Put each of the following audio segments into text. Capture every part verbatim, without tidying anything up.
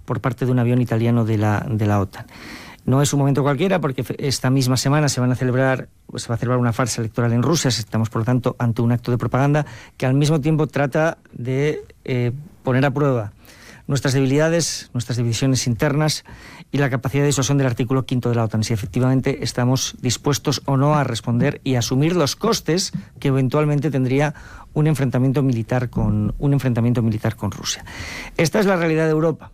por parte de un avión italiano de la, de la OTAN. No es un momento cualquiera, porque esta misma semana se van a celebrar, se va a celebrar una farsa electoral en Rusia. Estamos, por lo tanto, ante un acto de propaganda que al mismo tiempo trata de eh, poner a prueba nuestras debilidades, nuestras divisiones internas y la capacidad de disuasión del artículo quinto de la OTAN, si efectivamente estamos dispuestos o no a responder y asumir los costes que eventualmente tendría un enfrentamiento militar con, un enfrentamiento militar con Rusia. Esta es la realidad de Europa.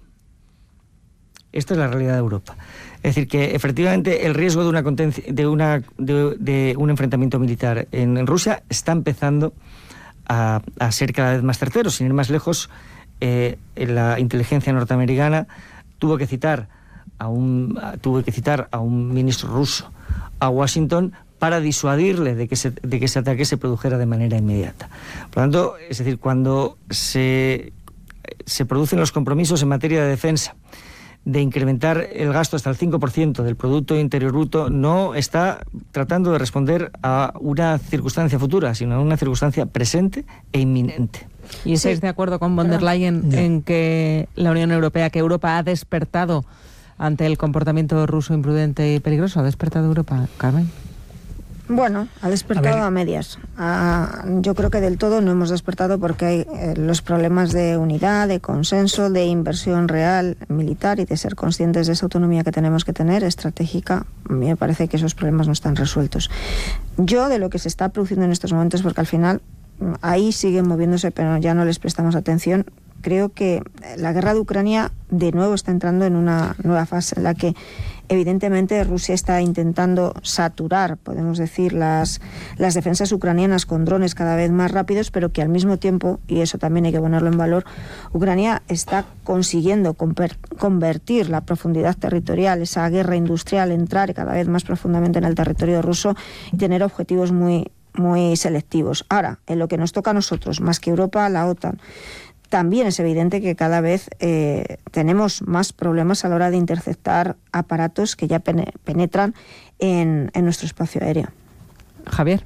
Esta es la realidad de Europa. Es decir, que efectivamente el riesgo de, una de, una, de, de un enfrentamiento militar en, en Rusia está empezando a, a ser cada vez más certero. Sin ir más lejos, eh, la inteligencia norteamericana tuvo que citar a un, tuvo que citar a un ministro ruso a Washington para disuadirle de que, se, de que ese ataque se produjera de manera inmediata. Por lo tanto, es decir, cuando se, se producen los compromisos en materia de defensa, de incrementar el gasto hasta el cinco por ciento del Producto Interior Bruto, no está tratando de responder a una circunstancia futura, sino a una circunstancia presente e inminente. ¿Y estáis sí. de acuerdo con von der Leyen no. en que la Unión Europea, que Europa ha despertado ante el comportamiento ruso imprudente y peligroso? ¿Ha despertado Europa, Carmen? Bueno, ha despertado a, a medias. A, yo creo que del todo no hemos despertado porque hay eh, los problemas de unidad, de consenso, de inversión real militar y de ser conscientes de esa autonomía que tenemos que tener, estratégica. A mí me parece que esos problemas no están resueltos. Yo de lo que se está produciendo en estos momentos, porque al final ahí siguen moviéndose, pero ya no les prestamos atención, creo que la guerra de Ucrania de nuevo está entrando en una nueva fase en la que evidentemente Rusia está intentando saturar, podemos decir, las, las defensas ucranianas con drones cada vez más rápidos, pero que al mismo tiempo, y eso también hay que ponerlo en valor, Ucrania está consiguiendo convertir la profundidad territorial, esa guerra industrial, entrar cada vez más profundamente en el territorio ruso y tener objetivos muy, muy selectivos. Ahora, en lo que nos toca a nosotros, más que Europa, la OTAN, también es evidente que cada vez eh, tenemos más problemas a la hora de interceptar aparatos que ya pene- penetran en, en nuestro espacio aéreo. Javier.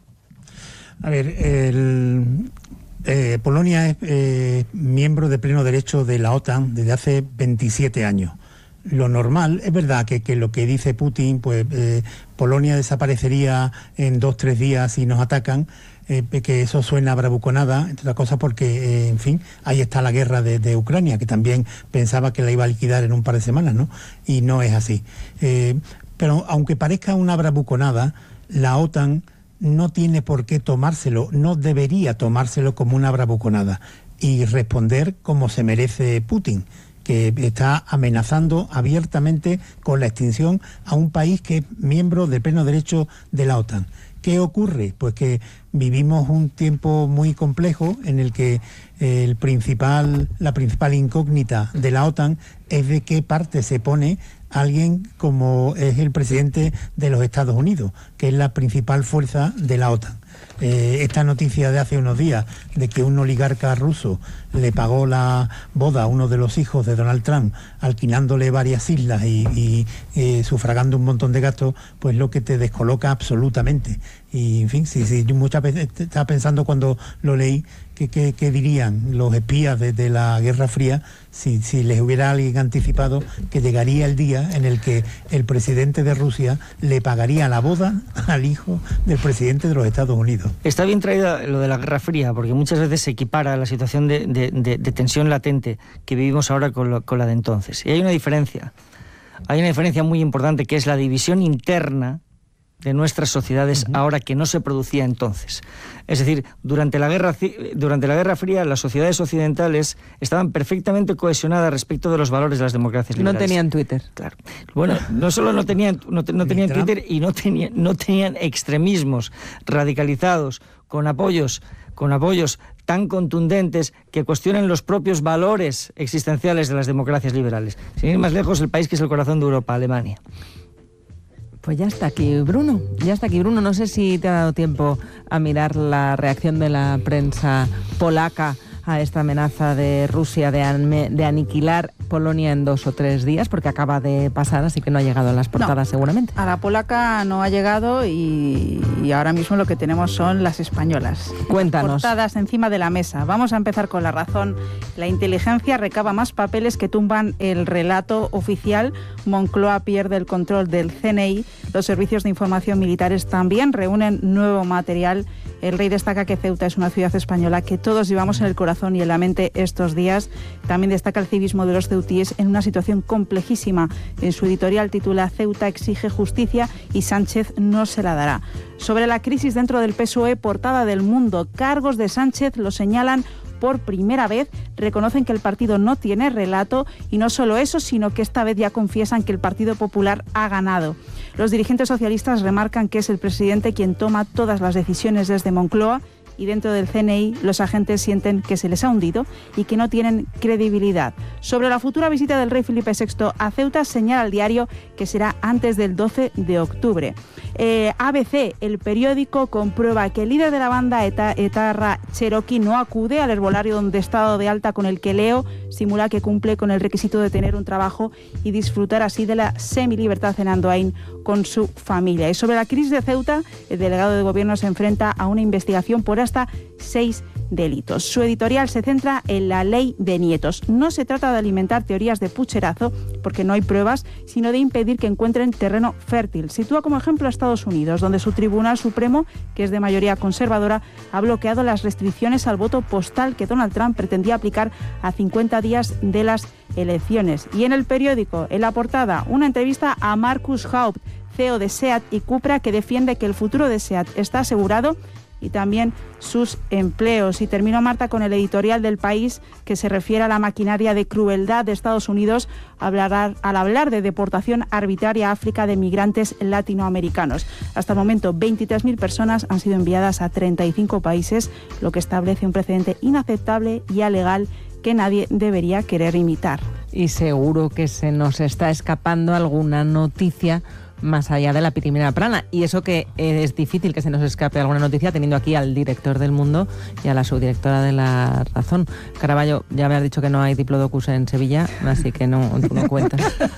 A ver, el, eh, Polonia es eh, miembro de pleno derecho de la OTAN desde hace veintisiete años. Lo normal, es verdad que, que lo que dice Putin, pues eh, Polonia desaparecería en dos, tres días si nos atacan, eh, que eso suena a bravuconada, entre otras cosas porque, eh, en fin, ahí está la guerra de, de Ucrania, que también pensaba que la iba a liquidar en un par de semanas, ¿no? Y no es así. Eh, pero aunque parezca una bravuconada, la OTAN no tiene por qué tomárselo, no debería tomárselo como una bravuconada y responder como se merece Putin, que está amenazando abiertamente con la extinción a un país que es miembro de pleno derecho de la OTAN. ¿Qué ocurre? Pues que vivimos un tiempo muy complejo en el que el principal, la principal incógnita de la OTAN es de qué parte se pone alguien como es el presidente de los Estados Unidos, que es la principal fuerza de la OTAN. Eh, esta noticia de hace unos días de que un oligarca ruso le pagó la boda a uno de los hijos de Donald Trump, alquilándole varias islas y, y eh, sufragando un montón de gastos, pues lo que te descoloca absolutamente. Y en fin, sí, sí, yo muchas veces estaba pensando cuando lo leí que, que, que dirían los espías de, de la Guerra Fría si, si les hubiera alguien anticipado que llegaría el día en el que el presidente de Rusia le pagaría la boda al hijo del presidente de los Estados Unidos. Está bien traída lo de la Guerra Fría, porque muchas veces se equipara la situación de, de, de, de tensión latente que vivimos ahora con, lo, con la de entonces. Y hay una diferencia, hay una diferencia muy importante, que es la división interna de nuestras sociedades uh-huh. ahora, que no se producía entonces. Es decir, durante la guerra durante la Guerra Fría las sociedades occidentales estaban perfectamente cohesionadas respecto de los valores de las democracias liberales. No tenían Twitter. Claro. Bueno, no solo no tenían no, no tenían Twitter y no tenían no tenían extremismos radicalizados con apoyos con apoyos tan contundentes que cuestionan los propios valores existenciales de las democracias liberales. Sin ir más lejos, el país que es el corazón de Europa, Alemania. Pues ya está aquí Bruno, ya está aquí Bruno. No sé si te ha dado tiempo a mirar la reacción de la prensa polaca a esta amenaza de Rusia de, an- de aniquilar Polonia en dos o tres días, porque acaba de pasar, así que no ha llegado a las portadas no, seguramente. A la polaca no ha llegado y, y ahora mismo lo que tenemos son las españolas. Cuéntanos. Portadas encima de la mesa. Vamos a empezar con La Razón. La inteligencia recaba más papeles que tumban el relato oficial. Moncloa pierde el control del C N I. Los servicios de información militares también reúnen nuevo material. El rey destaca que Ceuta es una ciudad española que todos llevamos en el corazón y en la mente estos días. También destaca el civismo de los ceutíes en una situación complejísima. En su editorial titula Ceuta exige justicia y Sánchez no se la dará. Sobre la crisis dentro del P S O E, portada del Mundo. Cargos de Sánchez lo señalan por primera vez, reconocen que el partido no tiene relato y no solo eso, sino que esta vez ya confiesan que el Partido Popular ha ganado. Los dirigentes socialistas remarcan que es el presidente quien toma todas las decisiones desde Moncloa y dentro del C N I los agentes sienten que se les ha hundido y que no tienen credibilidad. Sobre la futura visita del rey Felipe sexto a Ceuta, señala el diario que será antes del doce de octubre. Eh, A B C, el periódico, comprueba que el líder de la banda eta, etarra Cherokee no acude al herbolario donde está dado de alta con el que Leo simula que cumple con el requisito de tener un trabajo y disfrutar así de la semilibertad en Andoain con su familia. Y sobre la crisis de Ceuta, el delegado de gobierno se enfrenta a una investigación por hasta seis delitos. Su editorial se centra en la ley de nietos. No se trata de alimentar teorías de pucherazo, porque no hay pruebas, sino de impedir que encuentren terreno fértil. Sitúa como ejemplo a Estados Unidos, donde su Tribunal Supremo, que es de mayoría conservadora, ha bloqueado las restricciones al voto postal que Donald Trump pretendía aplicar a cincuenta días de las elecciones. Y en el periódico, en la portada, una entrevista a Markus Haupt, C E O de SEAT y Cupra, que defiende que el futuro de SEAT está asegurado y también sus empleos. Y termino, Marta, con el editorial del País, que se refiere a la maquinaria de crueldad de Estados Unidos hablar, al hablar de deportación arbitraria a África de migrantes latinoamericanos. Hasta el momento, veintitrés mil personas han sido enviadas a treinta y cinco países, lo que establece un precedente inaceptable y alegal que nadie debería querer imitar. Y seguro que se nos está escapando alguna noticia más allá de la primera plana. Y eso que es difícil que se nos escape alguna noticia teniendo aquí al director del Mundo y a la subdirectora de La Razón. Caraballo, ya me has dicho que no hay diplodocus en Sevilla, así que no, tú no cuentas.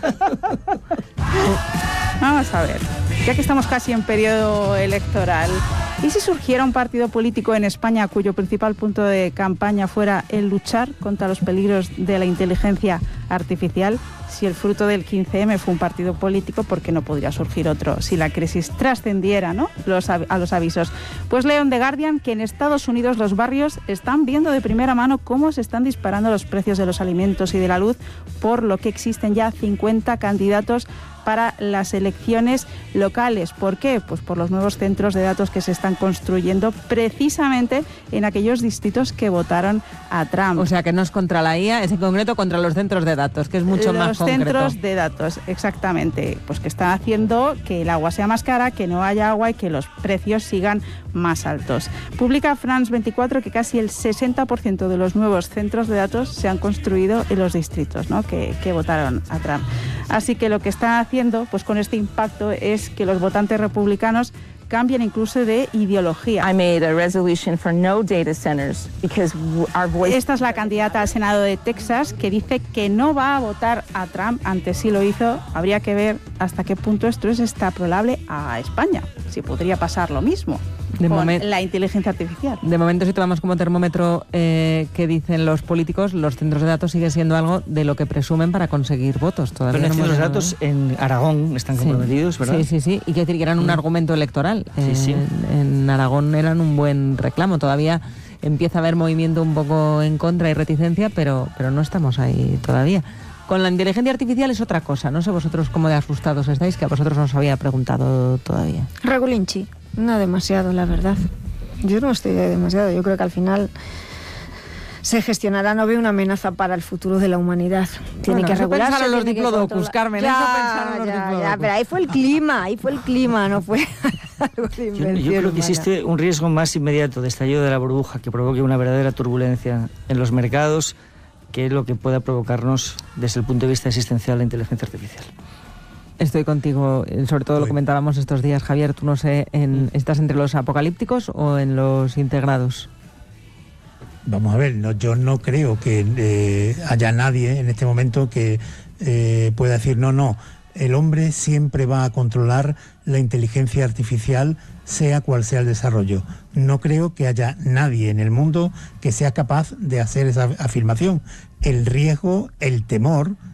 Vamos a ver, ya que estamos casi en periodo electoral, ¿y si surgiera un partido político en España cuyo principal punto de campaña fuera el luchar contra los peligros de la inteligencia artificial? Si el fruto del quince eme fue un partido político, ¿por qué no podría surgir otro si la crisis trascendiera, ¿no?, los, a los avisos? Pues leo en The Guardian que en Estados Unidos los barrios están viendo de primera mano cómo se están disparando los precios de los alimentos y de la luz, por lo que existen ya cincuenta candidatos para las elecciones locales. ¿Por qué? Pues por los nuevos centros de datos que se están construyendo precisamente en aquellos distritos que votaron a Trump. O sea, que no es contra la I A, es en concreto contra los centros de datos, que es mucho los más concreto. Los centros de datos, exactamente. Pues que están haciendo que el agua sea más cara, que no haya agua y que los precios sigan más altos. Publica France veinticuatro que casi el sesenta por ciento de los nuevos centros de datos se han construido en los distritos, ¿no?, que, que votaron a Trump. Así que lo que están haciendo, pues con este impacto, es que los votantes republicanos cambien incluso de ideología. I made a resolution for no data centers because our voice... Esta es la candidata al Senado de Texas, que dice que no va a votar a Trump. Antes sí lo hizo. Habría que ver hasta qué punto esto es extrapolable a España, si podría pasar lo mismo de con moment- la inteligencia artificial. De momento, si tomamos como termómetro eh, que dicen los políticos, los centros de datos sigue siendo algo de lo que presumen para conseguir votos. Todavía Pero no los hemos... datos en Aragón están comprometidos, sí, ¿verdad? Sí, sí, sí. Y que decir que eran un mm. argumento electoral. Sí, eh, sí. En Aragón eran un buen reclamo. Todavía empieza a haber movimiento un poco en contra y reticencia, pero, pero no estamos ahí todavía. Con la inteligencia artificial es otra cosa. No sé vosotros cómo de asustados estáis, que a vosotros no os había preguntado todavía. Regulinchi. No demasiado, la verdad. Yo no estoy demasiado. Yo creo que al final se gestionará. No veo una amenaza para el futuro de la humanidad. Tiene bueno, que regularse. Pensaron los tiene diplodocus, que Carmen. ya, eso pensaron los ya, diplodocus. ya, pero ahí fue el clima, ahí fue el clima, no fue algo de invención Yo, yo creo que humana. existe un riesgo más inmediato de estallido de la burbuja que provoque una verdadera turbulencia en los mercados, que es lo que pueda provocarnos desde el punto de vista existencial la inteligencia artificial. Estoy contigo, sobre todo lo comentábamos estos días, Javier, tú no sé, en, ¿estás entre los apocalípticos o en los integrados? Vamos a ver, no, yo no creo que eh, haya nadie en este momento que eh, pueda decir no, no, el hombre siempre va a controlar la inteligencia artificial, sea cual sea el desarrollo. No creo que haya nadie en el mundo que sea capaz de hacer esa afirmación. El riesgo, el temor